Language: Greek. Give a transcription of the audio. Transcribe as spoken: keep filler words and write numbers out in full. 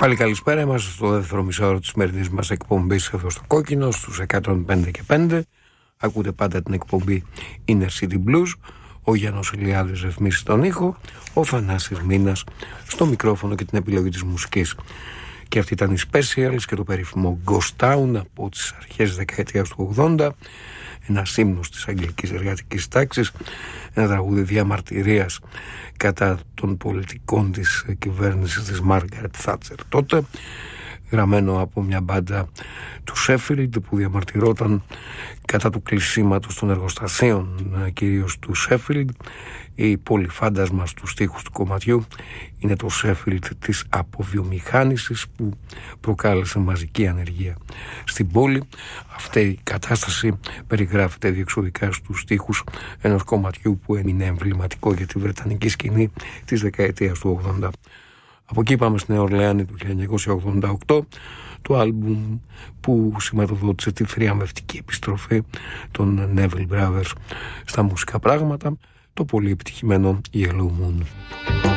Πάλι καλησπέρα, είμαστε στο δεύτερο μισάωρο της σημερινής μας εκπομπής εδώ στο Κόκκινο, στους εκατόν πέντε και πέντε. Ακούτε πάντα την εκπομπή Inner City Blues. Ο Γιάννος Ηλιάδης ρυθμίσει τον ήχο, ο Θανάσης Μίνας στο μικρόφωνο και την επιλογή της μουσικής. Και αυτή ήταν η Specials και το περίφημο Ghost Town από τις αρχές της δεκαετίας του ογδόντα. Ένα ύμνος της αγγλικής εργατικής τάξης, ένα τραγούδι διαμαρτυρίας κατά των πολιτικών της κυβέρνησης της Μάργαρετ Θάτσερ τότε, γραμμένο από μια μπάντα του Σέφιλντ που διαμαρτυρόταν κατά του κλεισίματος των εργοστασίων, κυρίως του Σέφιλντ. Η πολυφάντασμα στους στίχους του κομματιού είναι το Σέφιλντ της αποβιομηχάνησης που προκάλεσε μαζική ανεργία στην πόλη. Αυτή η κατάσταση περιγράφεται διεξοδικά στους στίχους ενός κομματιού που έμεινε εμβληματικό για τη βρετανική σκηνή της δεκαετίας του ογδόντα. Από εκεί πάμε στη Νέα Ορλεάνη του χίλια εννιακόσια ογδόντα οκτώ, το άλμπουμ που σηματοδότησε τη θριαμβευτική επιστροφή των Neville Brothers στα μουσικά πράγματα, το πολύ επιτυχημένο Yellow Moon.